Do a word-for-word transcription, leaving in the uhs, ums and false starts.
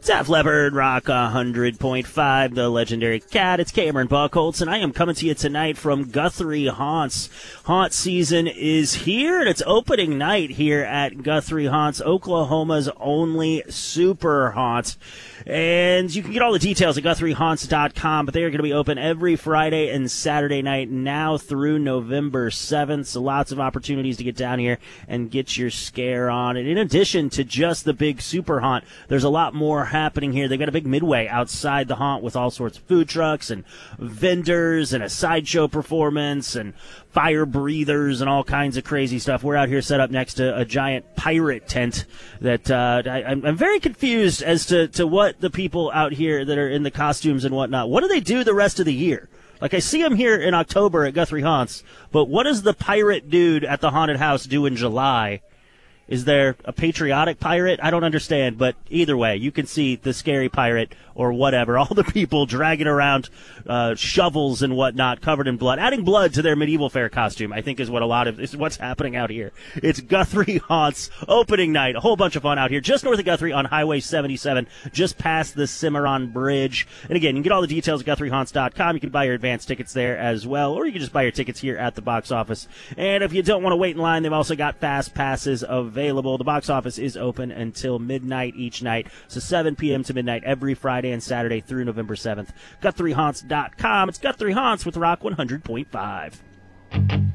Def Leppard, Rock one hundred point five, the legendary Cat. It's Cameron Buckholz, and I am coming to you tonight from Guthrie Haunts. Haunt season is here, and it's opening night here at Guthrie Haunts, Oklahoma's only super haunt. And you can get all the details at guthrie haunts dot com, but they are going to be open every Friday and Saturday night now through November seventh. So lots of opportunities to get down here and get your scare on. And in addition to just the big super haunt, there's a lot more happening here. They've got a big midway outside the haunt with all sorts of food trucks and vendors and a sideshow performance and fire breathers and all kinds of crazy stuff. We're out here set up next to a giant pirate tent that uh, I, I'm, I'm very confused as to, to what the people out here that are in the costumes and whatnot, what do they do the rest of the year? Like, I see them here in October at Guthrie Haunts, but what does the pirate dude at the haunted house do in July? Is there a patriotic pirate? I don't understand, but either way, you can see the scary pirate or whatever. All the people dragging around uh, shovels and whatnot covered in blood. Adding blood to their medieval fair costume, I think, is what a lot of is what's happening out here. It's Guthrie Haunts opening night. A whole bunch of fun out here just north of Guthrie on Highway seventy-seven, just past the Cimarron Bridge. And again, you can get all the details at guthrie haunts dot com. You can buy your advance tickets there as well, or you can just buy your tickets here at the box office. And if you don't want to wait in line, they've also got fast passes available. The box office is open until midnight each night, so seven p.m. to midnight every Friday and Saturday through November seventh. guthrie haunts dot com. It's Guthrie Haunts with Rock one hundred point five.